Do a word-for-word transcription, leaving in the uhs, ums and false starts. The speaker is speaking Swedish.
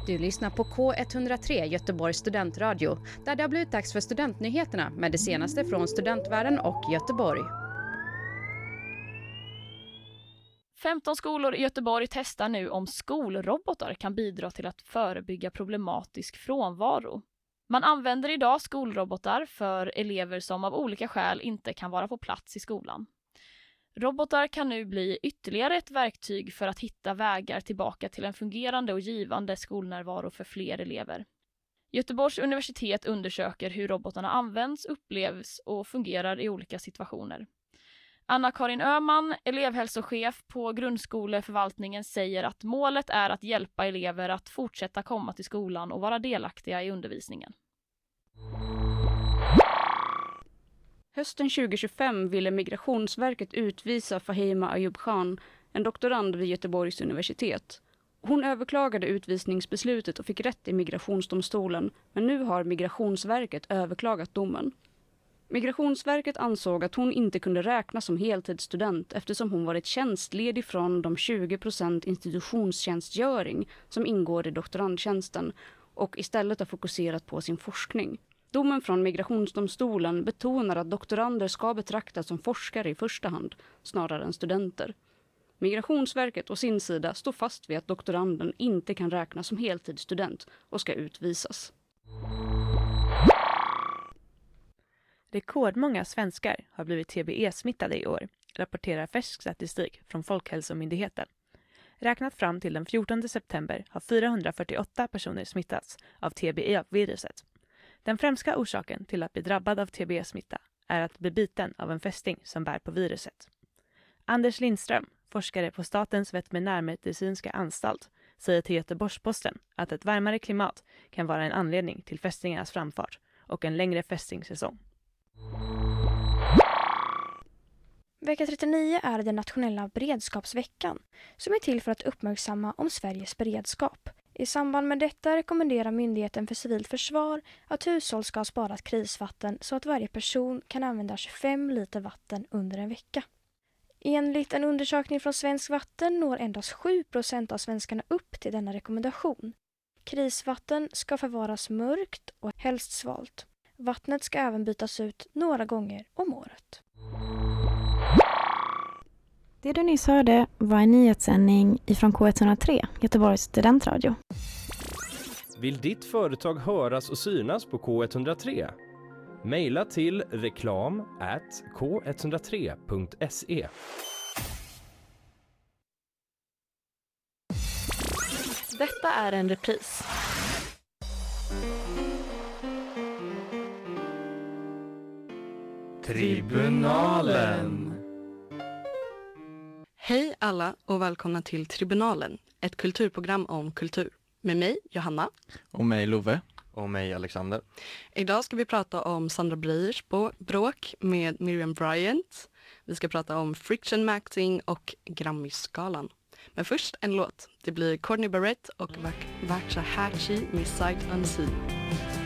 Du lyssnar på K etthundratre Göteborgs studentradio, där det har blivit dags för studentnyheterna med det senaste från studentvärlden och Göteborg. femton skolor i Göteborg testar nu om skolrobotar kan bidra till att förebygga problematisk frånvaro. Man använder idag skolrobotar för elever som av olika skäl inte kan vara på plats i skolan. Robotar kan nu bli ytterligare ett verktyg för att hitta vägar tillbaka till en fungerande och givande skolnärvaro för fler elever. Göteborgs universitet undersöker hur robotarna används, upplevs och fungerar i olika situationer. Anna-Karin Öhman, elevhälsochef på grundskoleförvaltningen, säger att målet är att hjälpa elever att fortsätta komma till skolan och vara delaktiga i undervisningen. Hösten tjugo tjugofem ville Migrationsverket utvisa Fahima Ayub Khan, en doktorand vid Göteborgs universitet. Hon överklagade utvisningsbeslutet och fick rätt i migrationsdomstolen, men nu har Migrationsverket överklagat domen. Migrationsverket ansåg att hon inte kunde räknas som heltidsstudent eftersom hon varit tjänstledig från de tjugo procent institutionstjänstgöring som ingår i doktorandtjänsten och istället har fokuserat på sin forskning. Domen från Migrationsdomstolen betonar att doktorander ska betraktas som forskare i första hand, snarare än studenter. Migrationsverket å sin sida står fast vid att doktoranden inte kan räknas som heltidsstudent och ska utvisas. Rekordmånga svenskar har blivit T B E-smittade i år, rapporterar färsk statistik från Folkhälsomyndigheten. Räknat fram till den fjortonde september har fyrahundrafyrtioåtta personer smittats av T B E-viruset. Den främsta orsaken till att bli drabbad av T B E-smitta är att bli biten av en fästing som bär på viruset. Anders Lindström, forskare på Statens veterinärmedicinska anstalt, säger till Göteborgs-Posten att ett varmare klimat kan vara en anledning till fästingarnas framfart och en längre fästingsäsong. Vecka trettionio är den nationella beredskapsveckan som är till för att uppmärksamma om Sveriges beredskap. I samband med detta rekommenderar Myndigheten för civilt försvar att hushåll ska ha sparat krisvatten så att varje person kan använda tjugofem liter vatten under en vecka. Enligt en undersökning från Svensk Vatten når endast sju procent av svenskarna upp till denna rekommendation. Krisvatten ska förvaras mörkt och helst svalt. Vattnet ska även bytas ut några gånger om året. Det du nyss hörde var en nyhetssändning ifrån K etthundratre, Göteborgs studentradio. Vill ditt företag höras och synas på K etthundratre? Maila till reklam at k etthundratre punkt se. Detta är en repris. Tribunalen. Hej alla och välkomna till Tribunalen, ett kulturprogram om kultur. Med mig, Johanna. Och mig, Love. Och mig, Alexander. Idag ska vi prata om Sandra Breyers bråk med Miriam Bryant. Vi ska prata om friction maxing och Grammy-skalan. Men först en låt. Det blir Courtney Barrett och Waxahachie med Sight Unseen.